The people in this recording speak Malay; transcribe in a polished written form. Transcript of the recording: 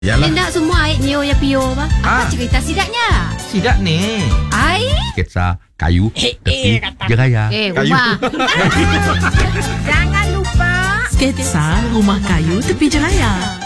Yalah. Dia nak semua air nyo ya pio apa? Apa cerita sidaknya? Sidak ni. Air? Sketsa kayu tepi jeraya. Kayu. Rumah. Jangan lupa Sketsa Rumah Kayu Tepi Jeraya.